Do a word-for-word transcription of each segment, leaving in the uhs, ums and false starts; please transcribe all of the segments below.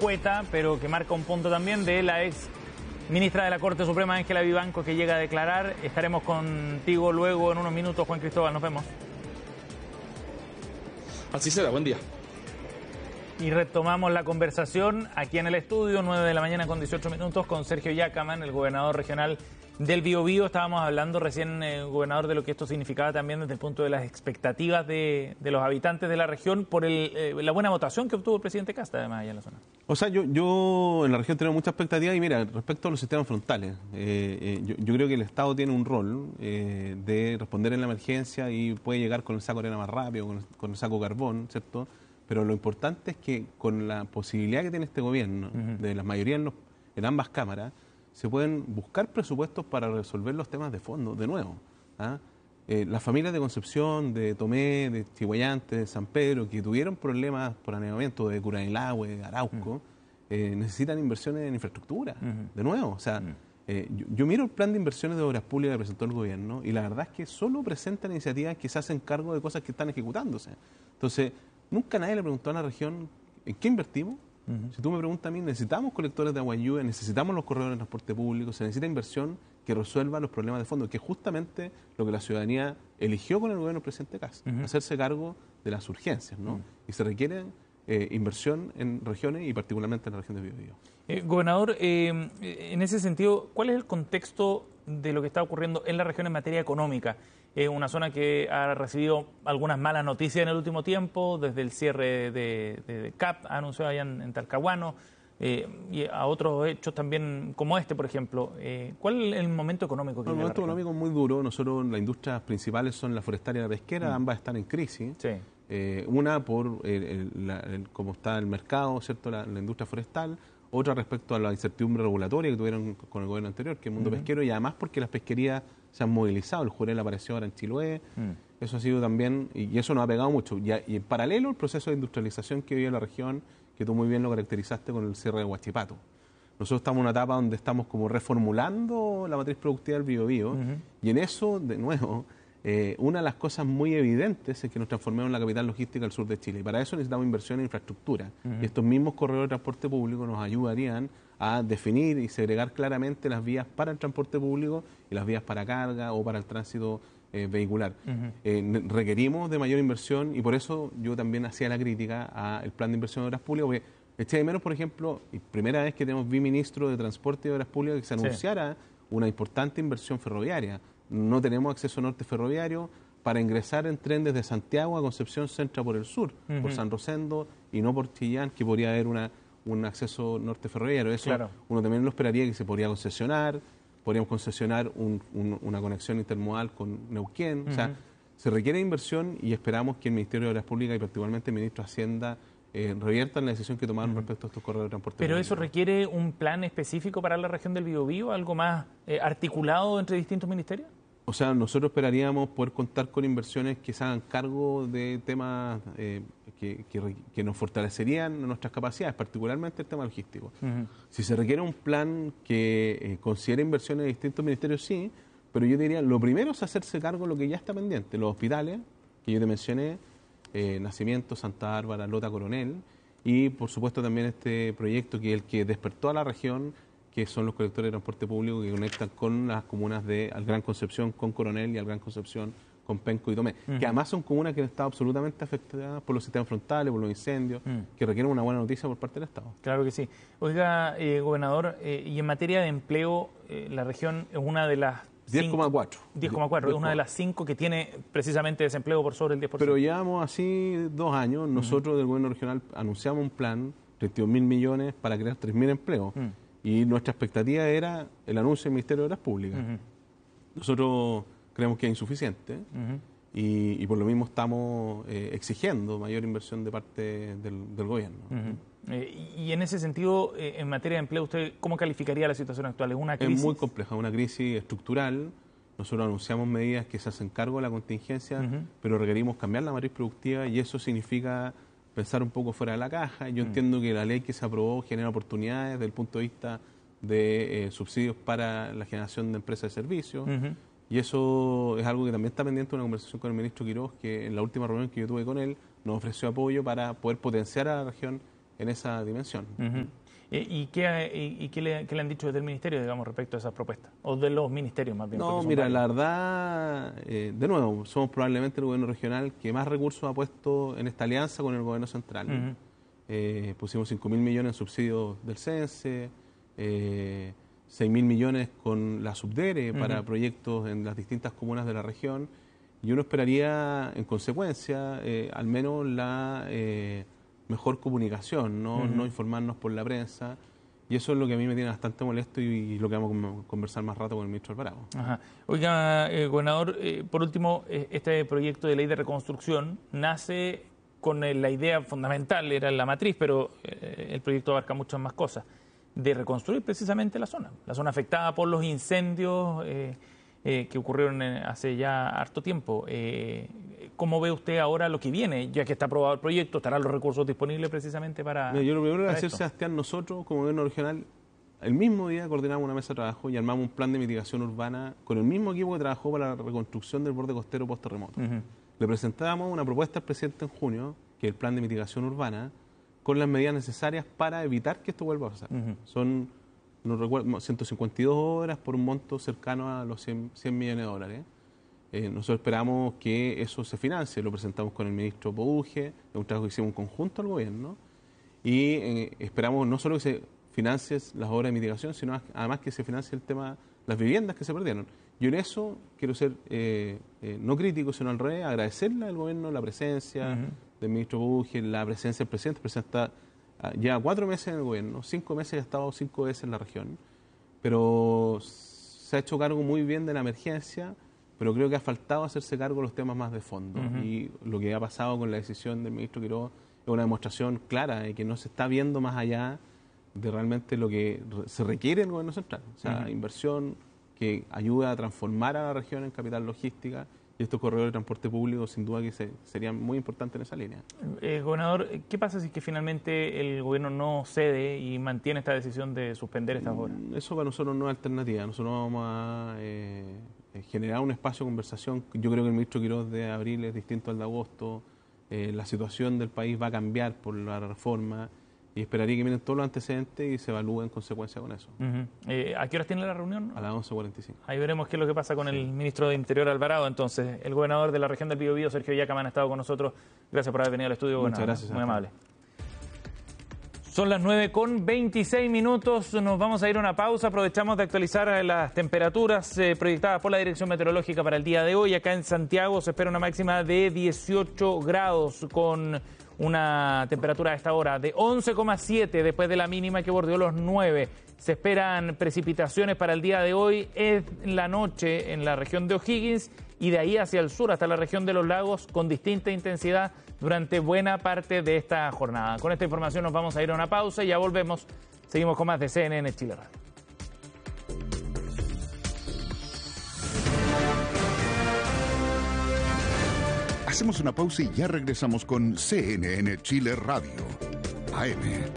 escueta, pero que marca un punto también de la ex ministra de la Corte Suprema, Ángela Vivanco, que llega a declarar. Estaremos contigo luego en unos minutos, Juan Cristóbal. Nos vemos. Así será, buen día. Y retomamos la conversación aquí en el estudio, nueve de la mañana con dieciocho minutos, con Sergio Yacaman, el gobernador regional del Biobío. Estábamos hablando recién, eh, gobernador, de lo que esto significaba también desde el punto de las expectativas de, de los habitantes de la región por el, eh, la buena votación que obtuvo el presidente Kast, además, allá en la zona. O sea, yo, yo en la región tengo mucha expectativa y mira, respecto a los sistemas frontales, eh, eh, yo, yo creo que el Estado tiene un rol eh, de responder en la emergencia y puede llegar con el saco de arena más rápido, con el, con el saco de carbón, ¿cierto? Pero lo importante es que con la posibilidad que tiene este gobierno, uh-huh. de la mayoría en, los, en ambas cámaras, se pueden buscar presupuestos para resolver los temas de fondo, de nuevo. ¿ah? Eh, las familias de Concepción, de Tomé, de Chihuayante, de San Pedro, que tuvieron problemas por anegamiento de Curanilahue, de Arauco, uh-huh. eh, necesitan inversiones en infraestructura, uh-huh. de nuevo. O sea, uh-huh. eh, yo, yo miro el plan de inversiones de obras públicas que presentó el gobierno y la verdad es que solo presentan iniciativas que se hacen cargo de cosas que están ejecutándose. Entonces, nunca nadie le preguntó a la región en qué invertimos. Uh-huh. Si tú me preguntas a mí, necesitamos colectores de agua y lluvia, necesitamos los corredores de transporte público, se necesita inversión que resuelva los problemas de fondo, que es justamente lo que la ciudadanía eligió con el gobierno del presidente Kast, uh-huh. hacerse cargo de las urgencias, ¿no? Uh-huh. Y se requiere eh, inversión en regiones y particularmente en la región de Biobío. Eh, gobernador, eh, en ese sentido, ¿cuál es el contexto de lo que está ocurriendo en la región en materia económica? Es una zona que ha recibido algunas malas noticias en el último tiempo, desde el cierre de, de, de C A P, anunció allá en, en Talcahuano, eh, y a otros hechos también como este, por ejemplo. Eh, ¿Cuál es el momento económico que no, El momento económico es muy duro. Nosotros, las industrias principales son la forestal y la pesquera, mm. ambas están en crisis. Sí. Eh, una por el, el, la, el, cómo está el mercado, ¿cierto? La, la industria forestal. Otra respecto a la incertidumbre regulatoria que tuvieron con el gobierno anterior, que es el mundo uh-huh. pesquero, y además porque las pesquerías se han movilizado. El Jurel apareció ahora en Chiloé, uh-huh. eso ha sido también, y eso nos ha pegado mucho. Y, y en paralelo el proceso de industrialización que vive la región, que tú muy bien lo caracterizaste con el cierre de Huachipato. Nosotros estamos en una etapa donde estamos como reformulando la matriz productiva del Biobío, uh-huh. y en eso, de nuevo, eh, una de las cosas muy evidentes es que nos transformemos en la capital logística del sur de Chile. Y para eso necesitamos inversión en infraestructura. Uh-huh. Y estos mismos corredores de transporte público nos ayudarían a definir y segregar claramente las vías para el transporte público y las vías para carga o para el tránsito eh, vehicular. Uh-huh. Eh, requerimos de mayor inversión y por eso yo también hacía la crítica al plan de inversión de obras públicas, porque eché de menos, por ejemplo, y primera vez que tenemos viceministro de Transporte y Obras Públicas, que se anunciara sí. una importante inversión ferroviaria. No tenemos acceso norte ferroviario para ingresar en tren desde Santiago a Concepción se entra por el sur, uh-huh. por San Rosendo y no por Chillán, que podría haber una, un acceso norte ferroviario. Eso claro. uno también lo esperaría que se podría concesionar, podríamos concesionar un, un, una conexión intermodal con Neuquén. Uh-huh. O sea, se requiere inversión y esperamos que el Ministerio de Obras Públicas y particularmente el Ministro de Hacienda eh, reviertan la decisión que tomaron uh-huh. respecto a estos corredores de transporte. ¿Pero público. Eso requiere un plan específico para la región del Biobío, algo más eh, articulado entre distintos ministerios? O sea, nosotros esperaríamos poder contar con inversiones que se hagan cargo de temas eh, que, que, que nos fortalecerían nuestras capacidades, particularmente el tema logístico. Uh-huh. Si se requiere un plan que eh, considere inversiones de distintos ministerios, sí, pero yo diría, lo primero es hacerse cargo de lo que ya está pendiente, los hospitales, que yo te mencioné, eh, Nacimiento, Santa Bárbara, Lota Coronel, y por supuesto también este proyecto que es el que despertó a la región, que son los colectores de transporte público que conectan con las comunas de al Gran Concepción, con Coronel y al Gran Concepción, con Penco y Tomé, uh-huh. que además son comunas que han estado absolutamente afectadas por los sistemas frontales, por los incendios, uh-huh. que requieren una buena noticia por parte del Estado. Claro que sí. Oiga, eh, gobernador, eh, y en materia de empleo, eh, la región es una de las... diez coma cuatro. diez coma cuatro, es una de las cinco que tiene precisamente desempleo por sobre el diez por ciento. Pero llevamos así dos años, nosotros uh-huh. del gobierno regional anunciamos un plan, treinta y dos mil millones para crear tres mil empleos. Uh-huh. Y nuestra expectativa era el anuncio del Ministerio de Obras Públicas. Uh-huh. Nosotros creemos que es insuficiente uh-huh. y, y por lo mismo estamos eh, exigiendo mayor inversión de parte del, del gobierno. Uh-huh. eh, y en ese sentido, eh, en materia de empleo, ¿usted cómo calificaría la situación actual? ¿Es una crisis? Es muy compleja, una crisis estructural. Nosotros anunciamos medidas que se hacen cargo de la contingencia, uh-huh. pero requerimos cambiar la matriz productiva y eso significa pensar un poco fuera de la caja. Yo mm. entiendo que la ley que se aprobó genera oportunidades desde el punto de vista de eh, subsidios para la generación de empresas de servicios, uh-huh. y eso es algo que también está pendiente de una conversación con el ministro Quiroz, que en la última reunión que yo tuve con él nos ofreció apoyo para poder potenciar a la región en esa dimensión. Uh-huh. ¿Y, qué, y, y qué, le, qué le han dicho desde el Ministerio, digamos, respecto a esas propuestas? ¿O de los ministerios más bien? No, mira, varios. La verdad, eh, de nuevo, somos probablemente el gobierno regional que más recursos ha puesto en esta alianza con el gobierno central. Uh-huh. eh, pusimos cinco mil millones en subsidios del CENSE, eh, seis mil millones con la Subdere uh-huh. para proyectos en las distintas comunas de la región. Y uno esperaría, en consecuencia, eh, al menos la... Eh, mejor comunicación, ¿no? Uh-huh. no informarnos por la prensa, y eso es lo que a mí me tiene bastante molesto y, y lo que vamos a conversar más rato con el ministro Alvarado. Ajá. Oiga, eh, gobernador, eh, por último, eh, este proyecto de ley de reconstrucción nace con eh, la idea fundamental, era la matriz, pero eh, el proyecto abarca muchas más cosas, de reconstruir precisamente la zona, la zona afectada por los incendios eh, eh, que ocurrieron hace ya harto tiempo. Eh, ¿Cómo ve usted ahora lo que viene? Ya que está aprobado el proyecto, ¿estarán los recursos disponibles precisamente para Mira, yo lo primero que voy a decir, Sebastián, nosotros como gobierno regional, el mismo día coordinamos una mesa de trabajo y armamos un plan de mitigación urbana con el mismo equipo que trabajó para la reconstrucción del borde costero post-terremoto. Uh-huh. Le presentamos una propuesta al presidente en junio, que es el plan de mitigación urbana, con las medidas necesarias para evitar que esto vuelva a pasar. Uh-huh. Son, no recuerdo, ciento cincuenta y dos horas por un monto cercano a los cien millones de dólares. Eh, nosotros esperamos que eso se financie, lo presentamos con el ministro Pouge, es un trabajo que hicimos en conjunto al gobierno, y eh, esperamos no solo que se financie las obras de mitigación, sino además que se financie el tema, las viviendas que se perdieron. Yo en eso quiero ser eh, eh, no crítico, sino al revés, agradecerle al gobierno la presencia uh-huh. del ministro Pouge, la presencia del presidente. El presidente está, uh, lleva cuatro meses en el gobierno, cinco meses y ha estado cinco veces en la región, pero se ha hecho cargo muy bien de la emergencia, pero creo que ha faltado hacerse cargo de los temas más de fondo. Uh-huh. Y lo que ha pasado con la decisión del ministro Quiroga es una demostración clara de que no se está viendo más allá de realmente lo que se requiere en el gobierno central. O sea, uh-huh. inversión que ayuda a transformar a la región en capital logística, y estos corredores de transporte público sin duda que se, serían muy importantes en esa línea. Eh, gobernador, ¿qué pasa si es que finalmente el gobierno no cede y mantiene esta decisión de suspender estas obras? Eso para nosotros no es alternativa. Nosotros vamos a eh, generar un espacio de conversación. Yo creo que el ministro Quiroga de abril es distinto al de agosto. Eh, la situación del país va a cambiar por la reforma y esperaría que miren todos los antecedentes y se evalúen en consecuencia con eso. Uh-huh. eh, ¿A qué horas tiene la reunión? A las once cuarenta y cinco. Ahí veremos qué es lo que pasa con sí. el ministro de Interior Alvarado. Entonces, el gobernador de la región del Biobío, Sergio Yacaman, ha estado con nosotros. Gracias por haber venido al estudio. Muchas gracias. Muy amable. Son las nueve con veintiséis minutos, nos vamos a ir a una pausa, aprovechamos de actualizar las temperaturas eh, proyectadas por la Dirección Meteorológica para el día de hoy. Acá en Santiago se espera una máxima de dieciocho grados con una temperatura a esta hora de once coma siete después de la mínima que bordeó los nueve. Se esperan precipitaciones para el día de hoy en la noche en la región de O'Higgins y de ahí hacia el sur hasta la región de los lagos con distinta intensidad durante buena parte de esta jornada. Con esta información nos vamos a ir a una pausa y ya volvemos. Seguimos con más de C N N Chile Radio. Hacemos una pausa y ya regresamos con C N N Chile Radio, A M.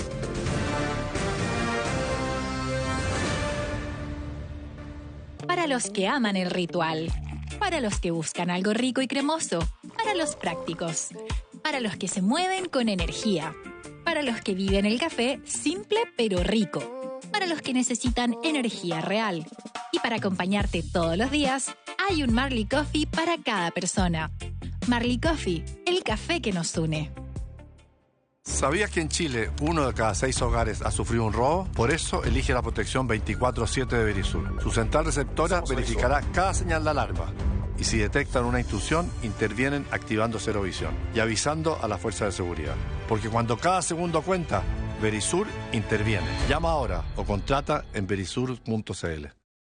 Para los que aman el ritual, para los que buscan algo rico y cremoso, para los prácticos, para los que se mueven con energía, para los que viven el café simple pero rico, para los que necesitan energía real. Y para acompañarte todos los días, hay un Marley Coffee para cada persona. Marley Coffee, el café que nos une. ¿Sabías que en Chile uno de cada seis hogares ha sufrido un robo? Por eso elige la protección veinticuatro siete de Verisur. Su central receptora verificará cada señal de alarma y si detectan una intrusión, intervienen activando Cero Visión y avisando a la fuerza de seguridad. Porque cuando cada segundo cuenta, Verisur interviene. Llama ahora o contrata en verisur punto c l.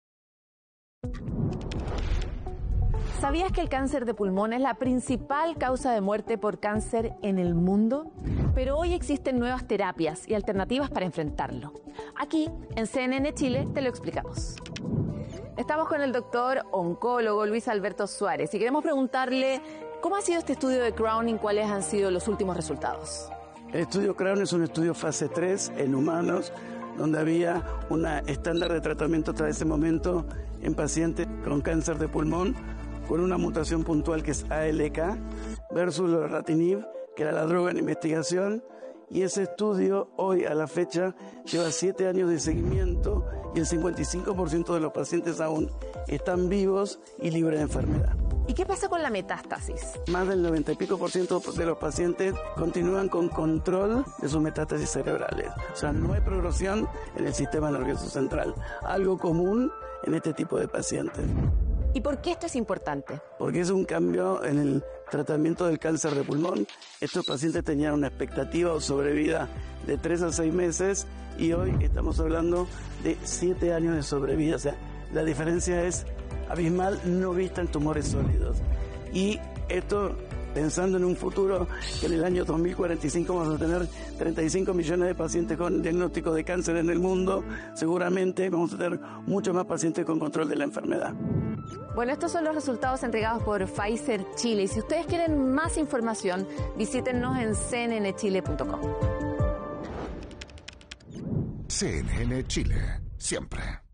¿Sabías que el cáncer de pulmón es la principal causa de muerte por cáncer en el mundo? Pero hoy existen nuevas terapias y alternativas para enfrentarlo. Aquí, en C N N Chile, te lo explicamos. Estamos con el doctor oncólogo Luis Alberto Suárez y queremos preguntarle cómo ha sido este estudio de Crown y cuáles han sido los últimos resultados. El estudio Crown es un estudio fase tres en humanos, donde había un estándar de tratamiento hasta ese momento en pacientes con cáncer de pulmón, con una mutación puntual que es A L K, versus lorlatinib, que era la droga en investigación, Y ese estudio, hoy a la fecha, lleva siete años de seguimiento y el cincuenta y cinco por ciento de los pacientes aún están vivos y libres de enfermedad. ¿Y qué pasa con la metástasis? Más del noventa y pico por ciento de los pacientes continúan con control de sus metástasis cerebrales. O sea, no hay progresión en el sistema nervioso central, algo común en este tipo de pacientes. ¿Y por qué esto es importante? Porque es un cambio en el tratamiento del cáncer de pulmón. Estos pacientes tenían una expectativa o sobrevida de tres a seis meses y hoy estamos hablando de siete años de sobrevida. O sea, la diferencia es abismal, no vista en tumores sólidos. Y esto, pensando en un futuro que en el año dos mil cuarenta y cinco vamos a tener treinta y cinco millones de pacientes con diagnóstico de cáncer en el mundo, seguramente vamos a tener muchos más pacientes con control de la enfermedad. Bueno, estos son los resultados entregados por Pfizer Chile. Y si ustedes quieren más información, visítennos en c n n chile punto com. C N N Chile, siempre.